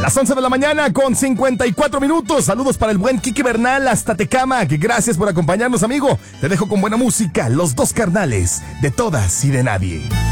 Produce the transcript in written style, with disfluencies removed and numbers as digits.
Las 11 de la mañana con 54 minutos. Saludos para el buen Kike Bernal hasta Tecámac. Gracias por acompañarnos, amigo. Te dejo con buena música, Los Dos Carnales, de Todas y de Nadie.